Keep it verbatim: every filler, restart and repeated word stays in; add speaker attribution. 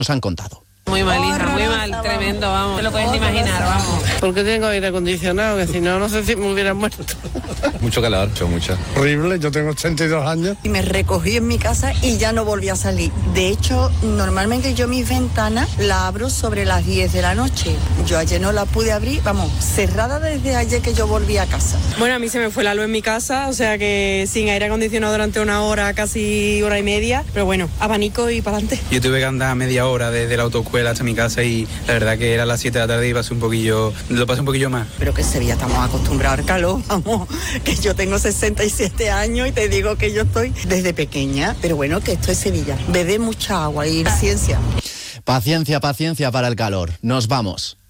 Speaker 1: nos han contado.
Speaker 2: Muy mal, hija, muy mal, tremendo, vamos, te lo puedes imaginar, vamos.
Speaker 3: Porque tengo aire acondicionado, que si no, no sé si me hubiera muerto.
Speaker 4: Mucho calor, mucho, mucho.
Speaker 5: Horrible, yo tengo ochenta y dos años.
Speaker 6: Y me recogí en mi casa y ya no volví a salir. De hecho, normalmente yo mis ventanas la abro sobre las diez de la noche. Yo ayer no la pude abrir, vamos, cerrada desde ayer que yo volví a casa.
Speaker 7: Bueno, a mí se me fue la luz en mi casa, o sea que sin aire acondicionado durante una hora, casi hora y media. Pero bueno, abanico y para adelante.
Speaker 8: Yo tuve que andar media hora desde la autoescuela hasta mi casa y la verdad que era las siete de la tarde y pasé un poquillo, lo pasé un poquillo más.
Speaker 6: Pero que Sevilla estamos acostumbrados al calor, vamos, que yo tengo sesenta y siete años y te digo que yo estoy desde pequeña, pero bueno, que esto es Sevilla. Bebe mucha agua y ciencia.
Speaker 1: Paciencia, paciencia para el calor. Nos vamos.